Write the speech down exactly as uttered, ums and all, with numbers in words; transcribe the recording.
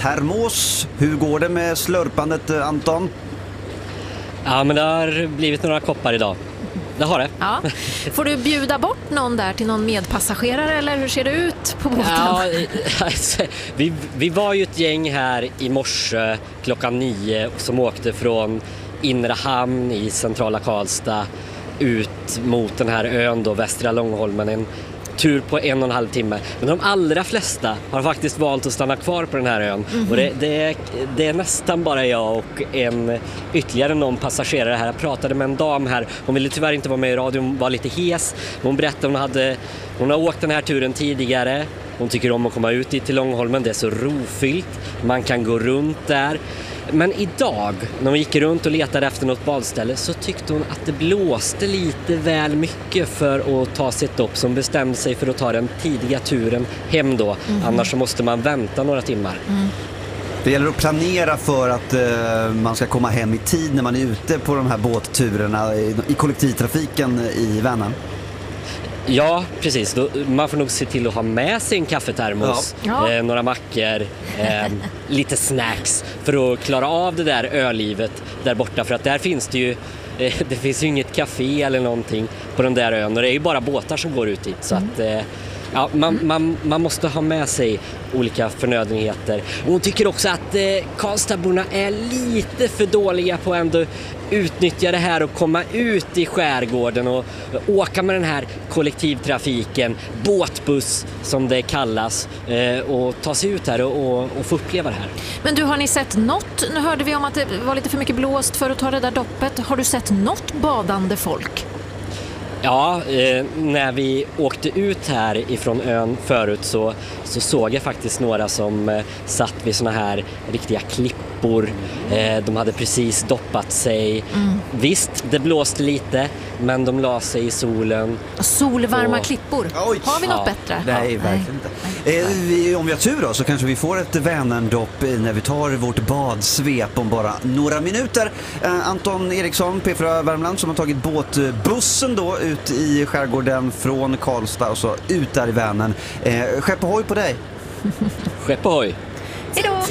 kaffetermos. Hur går det med slurpandet, Anton? Ja, men det har blivit några koppar idag. Det har det. Ja. Får du bjuda bort någon där till någon medpassagerare eller hur ser det ut på båten? Ja, alltså, vi, vi var ju ett gäng här i morse klockan nio som åkte från Inre hamn i centrala Karlstad ut mot den här ön då, Västra Långholmen, en tur på en och en halv timme. Men de allra flesta har faktiskt valt att stanna kvar på den här ön. Mm-hmm. Och det, det, är, det är nästan bara jag och en ytterligare någon passagerare här. Jag pratade med en dam här. Hon ville tyvärr inte vara med i radio, hon var lite hes. Hon berättade hon hade hon har åkt den här turen tidigare. Hon tycker om att komma ut till Långholmen. Det är så rofyllt. Man kan gå runt där. Men idag, när hon gick runt och letade efter något badställe, så tyckte hon att det blåste lite väl mycket för att ta sitt dopp, som bestämde sig för att ta den tidiga turen hem då. Mm-hmm. Annars så måste man vänta några timmar. Mm. Det gäller att planera för att uh, man ska komma hem i tid när man är ute på de här båtturerna i, i kollektivtrafiken i Vänern. Ja, precis. Då, man får nog se till att ha med sig en kaffetermos, ja. eh, några mackor, eh, lite snacks för att klara av det där ölivet där borta. För att där finns det ju, eh, det finns ju inget café eller någonting på den där ön. Och det är ju bara båtar som går ut dit. Så mm. att, eh, ja, man, man, man måste ha med sig olika förnödenheter. Och hon tycker också att eh, Karlstadborna är lite för dåliga på ändå utnyttja det här och komma ut i skärgården och åka med den här kollektivtrafiken, båtbuss som det kallas, och ta sig ut här och, och, och få uppleva det här. Men du, har ni sett något? Nu hörde vi om att det var lite för mycket blåst för att ta det där doppet. Har du sett något badande folk? Ja, eh, när vi åkte ut här ifrån ön förut så, så såg jag faktiskt några som eh, satt vid såna här riktiga klippor. Eh, de hade precis doppat sig. Mm. Visst, det blåste lite, men de la sig i solen. Solvarma och... klippor. Oj. Har vi något ja. bättre? Nej, verkligen inte. Eh, vi, om vi har tur då, så kanske vi får ett Vänerndopp när vi tar vårt badsvep om bara några minuter. Eh, Anton Eriksson, P fyra Värmland, som har tagit båtbussen då ut i skärgården från Karlstad och så ut där i Vänern. Eh, skepp ohoj på dig! Skepp ohoj! Hej då!